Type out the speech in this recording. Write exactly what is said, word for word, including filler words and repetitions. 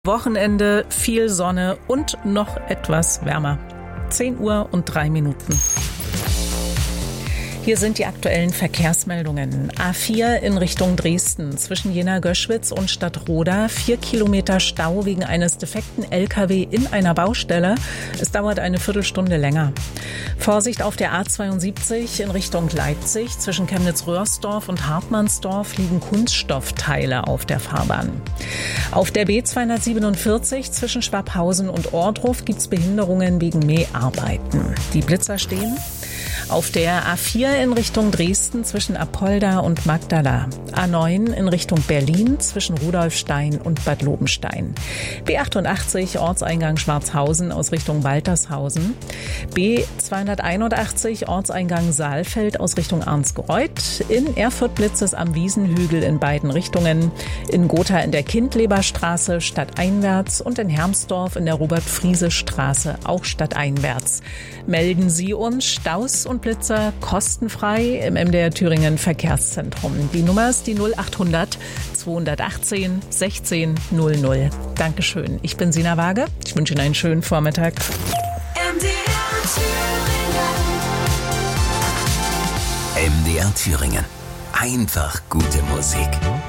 Wochenende, viel Sonne und noch etwas wärmer. zehn Uhr und drei Minuten. Hier sind die aktuellen Verkehrsmeldungen. A vier in Richtung Dresden zwischen Jena-Göschwitz und Stadtroda. Vier Kilometer Stau wegen eines defekten L K W in einer Baustelle. Es dauert eine Viertelstunde länger. Vorsicht auf der A zweiundsiebzig in Richtung Leipzig. Zwischen Chemnitz-Röhrsdorf und Hartmannsdorf liegen Kunststoffteile auf der Fahrbahn. Auf der B zweihundertsiebenundvierzig zwischen Schwabhausen und Ohrdruf gibt es Behinderungen wegen Mäharbeiten. Die Blitzer stehen. Auf der A vier in Richtung Dresden zwischen Apolda und Magdala. A neun in Richtung Berlin zwischen Rudolfstein und Bad Lobenstein. B achtundachtzig Ortseingang Schwarzhausen aus Richtung Waltershausen. B zweihunderteinundachtzig Ortseingang Saalfeld aus Richtung Arnsgreuth. In Erfurt blitzt es am Wiesenhügel in beiden Richtungen. In Gotha in der Kindleberstraße stadteinwärts und in Hermsdorf in der Robert-Friese-Straße auch stadteinwärts. Melden Sie uns Staus und Blitzer kostenfrei im M D R Thüringen Verkehrszentrum. Die Nummer ist die null achthundert zweihundertachtzehn sechzehn null null. Dankeschön. Ich bin Sina Waage. Ich wünsche Ihnen einen schönen Vormittag. M D R Thüringen. M D R Thüringen. Einfach gute Musik.